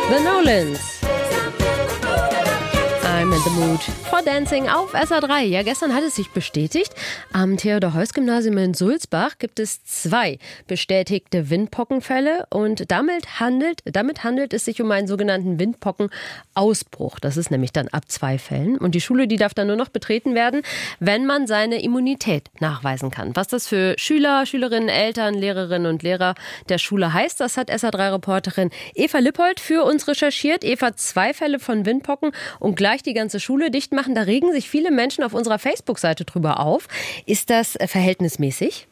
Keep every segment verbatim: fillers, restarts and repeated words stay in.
The Nolans. I'm in the mood for dancing auf S R drei. Ja, gestern hat es sich bestätigt. Am Theodor-Heuss-Gymnasium in Sulzbach gibt es zwei bestätigte Windpockenfälle und damit handelt, damit handelt es sich um einen sogenannten Windpockenausbruch. Das ist nämlich dann ab zwei Fällen. Und die Schule, die darf dann nur noch betreten werden, wenn man seine Immunität nachweisen kann. Was das für Schüler, Schülerinnen, Eltern, Lehrerinnen und Lehrer der Schule heißt, das hat S R drei-Reporterin Eva Lippold für uns recherchiert. Eva, zwei Fälle von Windpocken und gleich die ganze Schule dicht machen. Da regen sich viele Menschen auf unserer Facebook-Seite drüber auf. Ist das verhältnismäßig?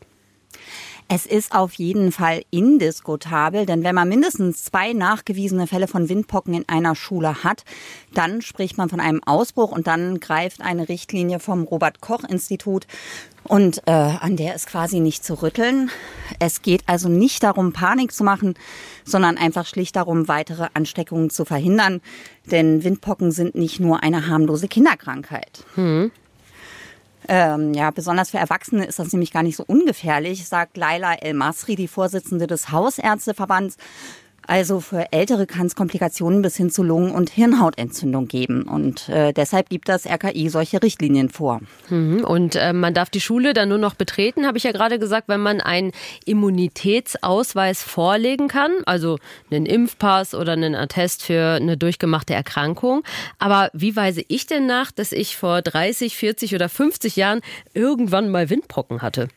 Es ist auf jeden Fall indiskutabel, denn wenn man mindestens zwei nachgewiesene Fälle von Windpocken in einer Schule hat, dann spricht man von einem Ausbruch und dann greift eine Richtlinie vom Robert-Koch-Institut und äh, an der ist quasi nicht zu rütteln. Es geht also nicht darum, Panik zu machen, sondern einfach schlicht darum, weitere Ansteckungen zu verhindern, denn Windpocken sind nicht nur eine harmlose Kinderkrankheit. Hm. Ähm, ja, besonders für Erwachsene ist das nämlich gar nicht so ungefährlich, sagt Laila El-Masri, die Vorsitzende des Hausärzteverbands. Also für Ältere kann es Komplikationen bis hin zu Lungen- und Hirnhautentzündung geben. Und äh, deshalb gibt das R K I solche Richtlinien vor. Mhm. Und äh, man darf die Schule dann nur noch betreten, habe ich ja gerade gesagt, wenn man einen Immunitätsausweis vorlegen kann. Also einen Impfpass oder einen Attest für eine durchgemachte Erkrankung. Aber wie weise ich denn nach, dass ich vor dreißig, vierzig oder fünfzig Jahren irgendwann mal Windpocken hatte?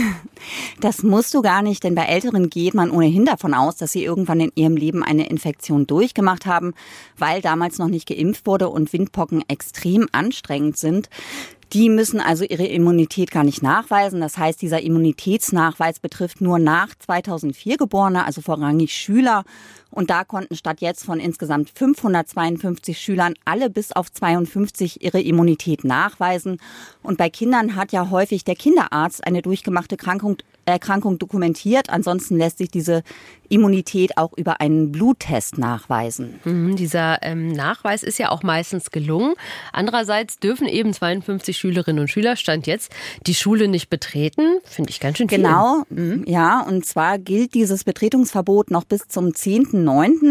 Das musst du gar nicht, denn bei Älteren geht man ohnehin davon aus, dass sie irgendwann in ihrem Leben eine Infektion durchgemacht haben, weil damals noch nicht geimpft wurde und Windpocken extrem anstrengend sind. Die müssen also ihre Immunität gar nicht nachweisen. Das heißt, dieser Immunitätsnachweis betrifft nur nach zweitausendvier Geborene, also vorrangig Schüler. Und da konnten statt jetzt von insgesamt fünfhundertzweiundfünfzig Schülern alle bis auf zweiundfünfzig ihre Immunität nachweisen. Und bei Kindern hat ja häufig der Kinderarzt eine durchgemachte Erkrankung, Erkrankung dokumentiert. Ansonsten lässt sich diese Immunität auch über einen Bluttest nachweisen. Mhm, dieser ähm, Nachweis ist ja auch meistens gelungen. Andererseits dürfen eben zweiundfünfzig Schülerinnen und Schüler, Stand jetzt, die Schule nicht betreten. Finde ich ganz schön viel. Genau, mhm. ja. Und zwar gilt dieses Betretungsverbot noch bis zum zehnten neunten